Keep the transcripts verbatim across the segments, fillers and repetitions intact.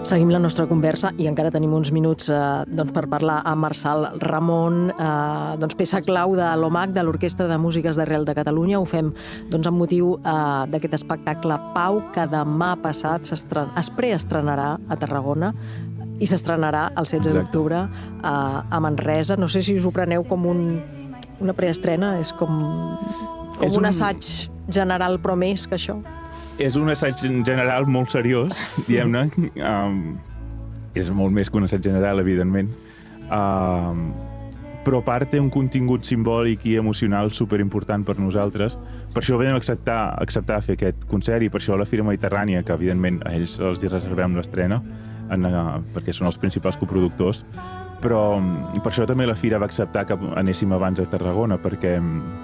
Seguim la nostra conversa i encara tenim uns minuts eh, doncs per parlar amb Marçal Ramon, eh, doncs peça clau de l'O M A C, de l'Orquestra de Músiques d'Arrel de Catalunya. Ho fem doncs, amb motiu eh, d'aquest espectacle Pau, que demà passat es preestrenarà a Tarragona i s'estrenarà el setze d'octubre eh, a Manresa. No sé si us ho preneu com un, una preestrena, és com, com és un, un assaig general, però més que això. És un assaig general molt seriós, diguem-ne. Um, és molt més que un assaig general, evidentment. Um, però a part té un contingut simbòlic i emocional superimportant per nosaltres. Per això vam acceptar, acceptar fer aquest concert i per això la Fira Mediterrània, que evidentment a ells els hi reservem l'estrena, uh, perquè són els principals coproductors, però per això també la Fira va acceptar que anéssim abans a Tarragona, perquè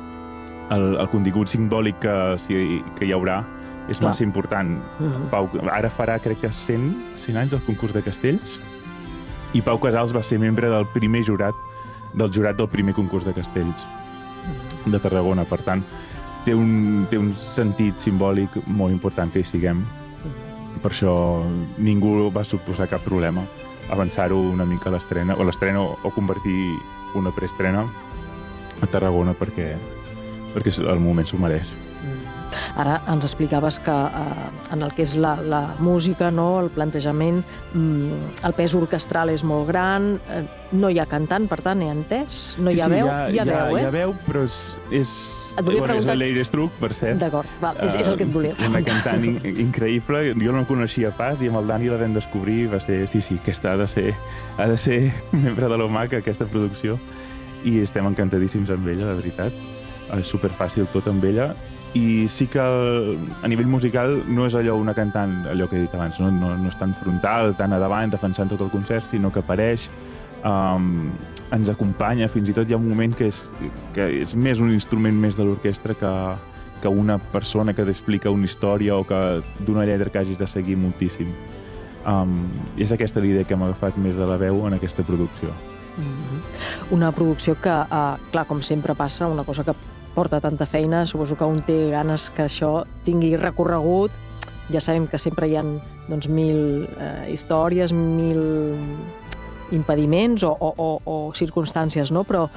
el, el contingut simbòlic que, que hi haurà és Clar. massa important. Uh-huh. Pau, ara farà, crec que cent, cent anys el concurs de castells, i Pau Casals va ser membre del primer jurat, del jurat del primer concurs de castells de Tarragona. Per tant, té un, té un sentit simbòlic molt important que hi siguem. Uh-huh. Per això ningú va suposar cap problema avançar-ho una mica a l'estrena, o l'estrena o convertir una preestrena a Tarragona, perquè, perquè el moment s'ho mereix. Ara ens explicaves que eh, en el que és la, la música, no, el plantejament, mm, el pes orquestral és molt gran, eh, no hi ha cantant, per tant, he entès? No hi ha sí, sí, veu? Hi ha, hi ha veu, eh? Hi ha veu, però és... és... Et volia bueno, preguntar... És l'Eire Struc, per cert. D'acord, és, és el que et volia preguntar. Una cantant in increïble, jo no la coneixia pas, i amb el Dani la vam descobrir, va ser, sí, sí, aquesta ha de ser, ha de ser membre de l'O M A C, aquesta producció, i estem encantadíssims amb ella, la veritat. És superfàcil tot amb ella. I sí que a nivell musical no és allò una cantant, allò que he dit abans, no, no, no és tan frontal, tan a davant, defensant tot el concert, sinó que apareix, um, ens acompanya, fins i tot hi ha un moment que és, que és més un instrument més de l'orquestra que, que una persona que t'explica una història o que d'una lletra que hagis de seguir moltíssim. Um, és aquesta l'idea que hem agafat més de la veu en aquesta producció. Mm-hmm. Una producció que, uh, clar, com sempre passa, una cosa que porta tanta feina, suposo que un té ganes que això tingui recorregut. Ja sabem que sempre hi ha doncs, mil eh, històries, mil impediments o, o, o, o circumstàncies, no? Però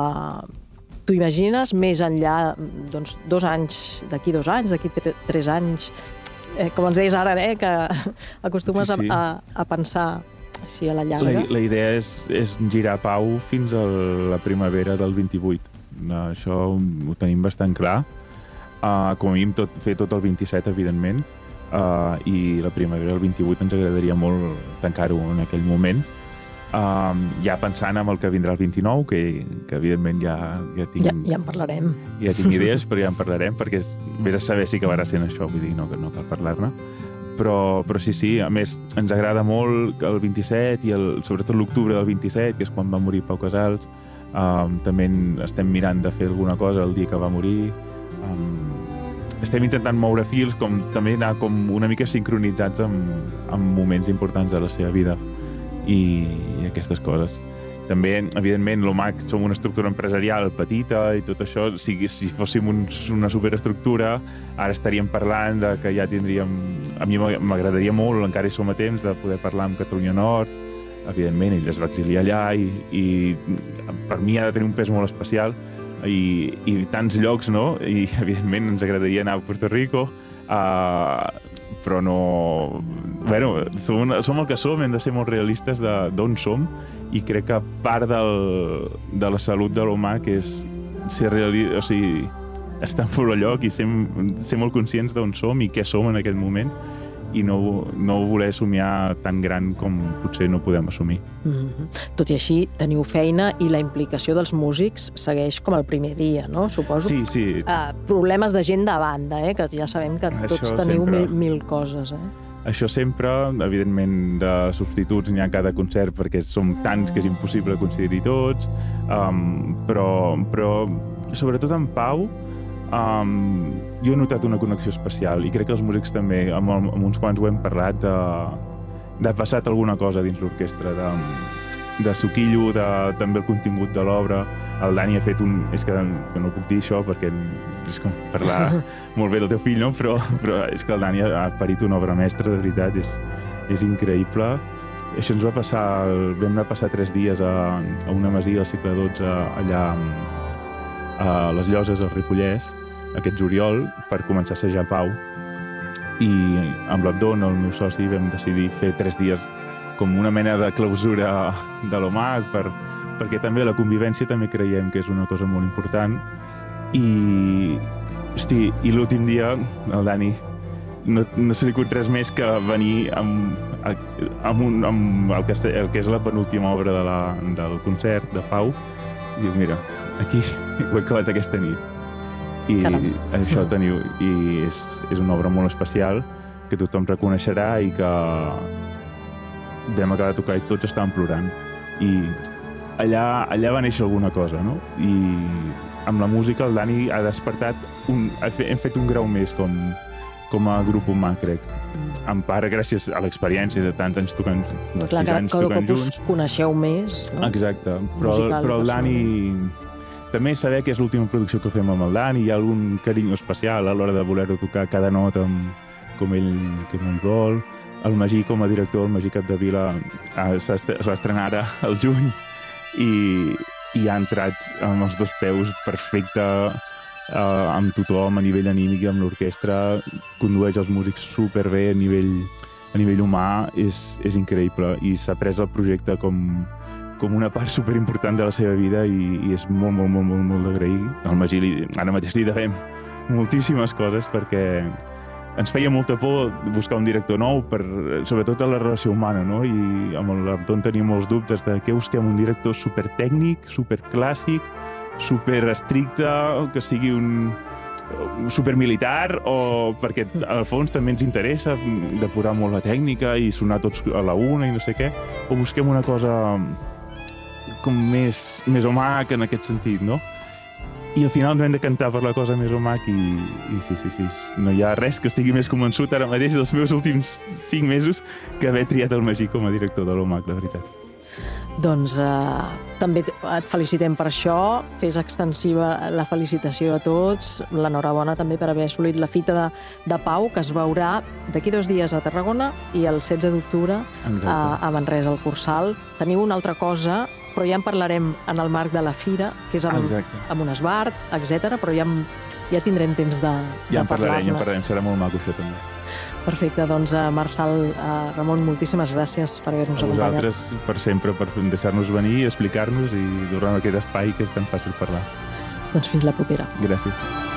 eh, t'ho imagines més enllà, doncs, dos anys, d'aquí dos anys, d'aquí tre tres anys, eh, com ens deies ara, eh, que acostumes sí, sí. A, a pensar així a la llarga. La, la idea és, és girar Pau fins a la primavera del vint-i-vuit. Això ho tenim bastant clar. Uh, com a mínim tot, fer tot el vint-i-set, evidentment, uh, i la primavera del vint-i-vuit ens agradaria molt tancar-ho en aquell moment. Uh, ja pensant en el que vindrà el vint-i-nou, que, que evidentment ja, ja tinc... Ja, ja en parlarem. Ja tinc idees, però ja en parlarem, perquè vés a saber si acabarà sent això, vull dir, no, no cal parlar-ne. Però, però sí, sí, a més, ens agrada molt el vint-i-set, i el, sobretot l'octubre del vint-i-set, que és quan va morir Pau Casals. Um, també estem mirant de fer alguna cosa el dia que va morir. Um, estem intentant moure fils, com també anar com una mica sincronitzats amb, amb moments importants de la seva vida i, i aquestes coses. També, evidentment, l'O M A C som una estructura empresarial petita i tot això. Si, si fóssim un, una superestructura, ara estaríem parlant de que ja tindríem... A mi m'agradaria molt, encara hi som a temps, de poder parlar amb Catalunya Nord. Evidentment, ell es va exiliar allà i, i per mi ha de tenir un pes molt especial i, i tants llocs, no? I, evidentment, ens agradaria anar a Puerto Rico, uh, però no... Bueno, som, som el que som, hem de ser molt realistes d'on som, i crec que part del, de la salut de l'O M A C és ser realista, o sigui, estar en un lloc i ser, ser molt conscients d'on som i què som en aquest moment, i no, no voler somiar tan gran com potser no podem assumir. Mm-hmm. Tot i així, teniu feina i la implicació dels músics segueix com el primer dia, no? Suposo. Sí, sí. Uh, problemes de gent de banda, eh? Que ja sabem que tots Això teniu sempre... mil, mil coses, eh? Això sempre, evidentment, de substituts n'hi ha cada concert perquè som tants que és impossible coincidir-hi tots, um, però, però sobretot en Pau, Um, jo he notat una connexió especial i crec que els músics també, amb, amb uns quants ho hem parlat, de, de passat alguna cosa dins l'orquestra, de, de suquillo, de també el contingut de l'obra. El Dani ha fet un... És que, que no puc dir això perquè és com parlar molt bé del teu fill, no? Però, però és que el Dani ha parit una obra mestra, de veritat. És, és increïble. Això ens va passar, vam anar a passar tres dies a, a una masia del segle dotze, allà a les Lloses, al Ripollès, aquest juliol, per començar a assajar Pau. I amb l'Abdon, el meu soci, vam decidir fer tres dies com una mena de clausura de l'O M A C, per, perquè també la convivència també creiem que és una cosa molt important. I, hosti, i l'últim dia, el Dani, no, no se li acut res més que venir amb, amb, un, amb el, que, el que és la penúltima obra de la, del concert de Pau, i diu, mira, aquí ho he acabat aquesta nit. I Caram. Això teniu, i és, és una obra molt especial, que tothom reconeixerà i que vam acabar de tocar i tots estaven plorant. I allà, allà va néixer alguna cosa, no? I amb la música el Dani ha despertat, un, hem fet un grau més com, com a grup humà, crec. En part gràcies a l'experiència de tants anys tocant, no, clar, sis anys tocant junts. Cada cop us coneixeu més, no? Exacte, però, però el Dani... També saber que és l'última producció que fem amb el Dani, hi ha algun carinyo especial a l'hora de voler-ho tocar cada nota amb, com ell, com ell vol. El Magí, com a director, el Magí Capdevila, es va estrenar ara al juny i, i ha entrat amb els dos peus perfecte, eh, amb tothom, a nivell anímic i amb l'orquestra, condueix els músics superbé a nivell, a nivell humà, és, és increïble i s'ha pres el projecte com, com una part superimportant de la seva vida i, i és molt, molt, molt, molt, molt d'agrair. Al Magí li, ara mateix li devem moltíssimes coses perquè ens feia molta por buscar un director nou, per, sobretot a la relació humana, no? I amb l'Abdon tenim molts dubtes de què busquem, un director supertècnic, superclàssic, superestricte, que sigui un supermilitar, o perquè al fons també ens interessa depurar molt la tècnica i sonar tots a la una i no sé què, o busquem una cosa com més, més O M A C en aquest sentit, no? I al final ens hem de cantar per la cosa més O M A C i, i sí, sí, sí, no hi ha res que estigui més convençut ara mateix dels meus últims cinc mesos que haver triat el Magí com a director de l'O M A C, de veritat. Doncs eh, també et felicitem per això, fes extensiva la felicitació a tots, l'enhorabona també per haver assolit la fita de, de Pau, que es veurà d'aquí dos dies a Tarragona i el setze d'octubre a, a Manresa, al Cursal. Teniu una altra cosa, però ja en parlarem en el marc de la fira, que és amb, amb un esbart, etcètera, però ja, ja tindrem temps de, de ja en parlarem, parlar-ne. Ja en parlarem, serà molt maco això també. Perfecte, doncs Marçal, Ramon, moltíssimes gràcies per haver-nos acompanyat. A vosaltres, per sempre, per deixar-nos venir, explicar-nos i donar aquest espai que és tan fàcil parlar. Doncs fins la propera. Gràcies.